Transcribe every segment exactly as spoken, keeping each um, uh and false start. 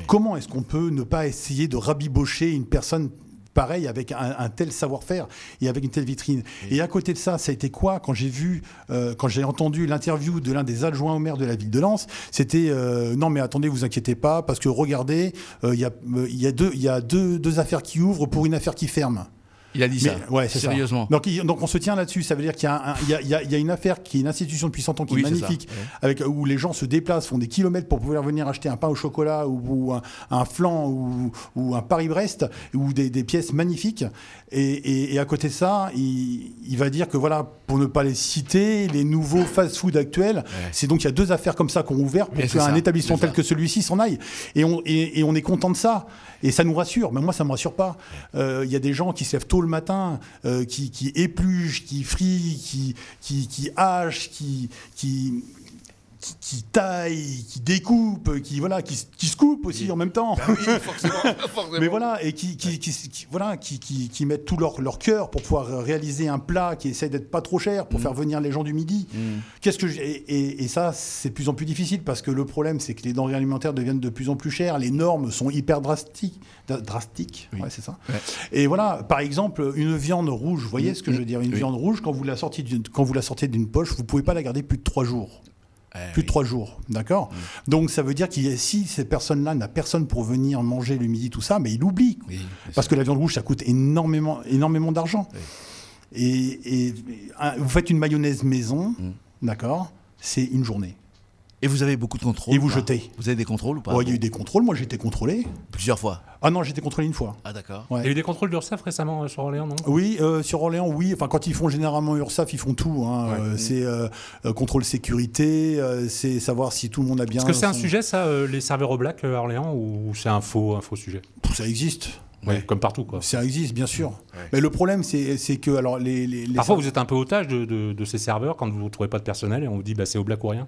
Comment est-ce qu'on peut ne pas essayer de rabibocher une personne pareil, avec un, un tel savoir-faire et avec une telle vitrine. Et à côté de ça, ça a été quoi quand j'ai vu, euh, quand j'ai entendu l'interview de l'un des adjoints au maire de la ville de Lens, c'était euh, non mais attendez, vous inquiétez pas, parce que regardez, il euh, y a, euh, y a, deux, y a deux, deux affaires qui ouvrent pour une affaire qui ferme. Il a dit mais, ça, ouais, c'est sérieusement. Ça. Donc, il, donc on se tient là-dessus. Ça veut dire qu'il y a, un, il y a, il y a, il y a une affaire qui est une institution depuis cent ans qui oui, est magnifique, est ouais. avec, où les gens se déplacent, font des kilomètres pour pouvoir venir acheter un pain au chocolat ou, ou un, un flan ou, ou un Paris-Brest ou des, des pièces magnifiques. Et, et, et à côté de ça, il, il va dire que voilà, pour ne pas les citer, les nouveaux fast-food actuels, ouais. c'est donc il y a deux affaires comme ça qui ont ouvert pour qu'un établissement tel que celui-ci s'en aille. Et on, et, et on est content de ça. Et ça nous rassure. Mais moi, ça ne me rassure pas. Il euh, y a des gens qui se lèvent tôt le matin, euh, qui, qui épluchent, qui frient, qui, qui, qui hachent, qui... qui Qui, qui taille, qui découpe, qui voilà, qui, qui se coupe aussi oui. en même temps. Ben oui, forcément, forcément. Mais voilà, et qui, qui, qui, qui voilà, qui, qui, qui mettent tout leur, leur cœur pour pouvoir réaliser un plat qui essaie d'être pas trop cher pour mmh. faire venir les gens du midi. Mmh. Qu'est-ce que je, et, et, et ça, c'est de plus en plus difficile parce que le problème, c'est que les denrées alimentaires deviennent de plus en plus chères. Les normes sont hyper drastiques, drastiques. Oui. Ouais, c'est ça. Ouais. Et voilà, par exemple, une viande rouge. Vous voyez mmh. ce que mmh. je veux dire ? Une oui. viande rouge, quand vous la sortez d'une, quand vous la sortez d'une poche, vous pouvez pas la garder plus de trois jours. Euh, plus oui. de trois jours, d'accord mmh. Donc ça veut dire que si cette personne-là n'a personne pour venir manger le midi, tout ça, mais il oublie. Oui, parce que la viande rouge, ça coûte énormément, énormément d'argent. Oui. Et, et vous faites une mayonnaise maison, mmh. d'accord, c'est une journée. Et vous avez beaucoup de contrôles. Et vous jetez. Vous avez des contrôles ou pas ? Oh, il y a eu des contrôles. Moi, j'ai été contrôlé. Plusieurs fois ? Ah non, j'ai été contrôlé une fois. Ah d'accord. Ouais. Il y a eu des contrôles d'Ursaf récemment euh, sur Orléans, non ? Oui, euh, sur Orléans, oui. Enfin, quand ils font généralement Ursaf, ils font tout. Hein. Ouais. Euh, c'est euh, euh, contrôle sécurité, euh, c'est savoir si tout le monde a bien... Est-ce que c'est son... un sujet, ça, euh, les serveurs au black à Orléans, ou c'est un faux, un faux sujet ? Ça existe. Ouais, comme partout, quoi. Ça existe, bien sûr. Ouais. Mais le problème, c'est, c'est que... Alors, les, les, les Parfois, serveurs... vous êtes un peu otage de, de, de ces serveurs quand vous ne trouvez pas de personnel et on vous dit bah, c'est au black ou rien.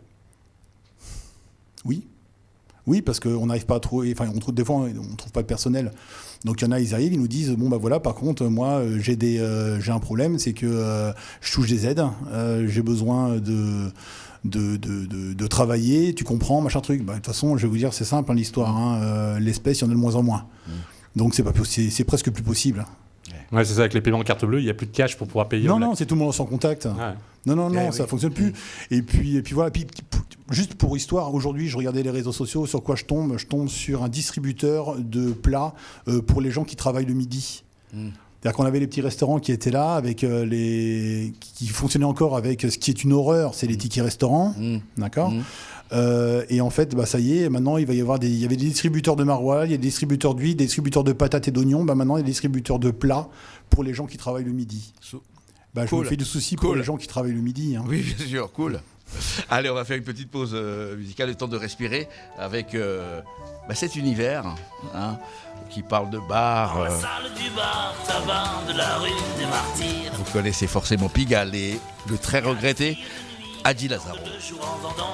Oui. Oui, parce qu'on n'arrive pas à trouver... Enfin, on trouve, des fois, on ne trouve pas de personnel. Donc, il y en a, ils arrivent, ils nous disent, bon, bah voilà, par contre, moi, j'ai, des, euh, j'ai un problème, c'est que euh, je touche des aides, euh, j'ai besoin de... De, de, de, de travailler, tu comprends, machin truc. Bah, de toute façon, je vais vous dire, c'est simple, hein, l'histoire. Hein, euh, l'espèce, il y en a de moins en moins. Mmh. Donc, c'est, pas, c'est, c'est presque plus possible. Ouais, c'est ça, avec les paiements carte bleue, il n'y a plus de cash pour pouvoir payer. Non, non, c'est tout le monde sans contact. Ouais. Non, non, non, ouais, ça ne oui. fonctionne plus. Mmh. Et puis, et puis voilà. Puis, juste pour histoire, aujourd'hui, je regardais les réseaux sociaux. Sur quoi je tombe ? Je tombe sur un distributeur de plats euh, pour les gens qui travaillent le midi. Mmh. C'est-à-dire qu'on avait les petits restaurants qui étaient là, avec euh, les... qui fonctionnaient encore avec ce qui est une horreur, c'est les tickets restaurants. Mmh. D'accord mmh. Euh, et en fait, bah, ça y est, maintenant, il va y avoir des, il y avait des distributeurs de maroilles, il y a des distributeurs d'huile, des distributeurs de patates et d'oignons. Bah, maintenant, il y a des distributeurs de plats pour les gens qui travaillent le midi. So- bah, cool. Je me fais du souci cool. pour les gens qui travaillent le midi. Hein. Oui, bien sûr, cool. Allez, on va faire une petite pause euh, musicale, le temps de respirer avec euh, bah, cet univers hein, qui parle de bar. Euh... bar de la rue des Martyrs. Vous connaissez forcément Pigalle et le très regretté Adi Lazaro.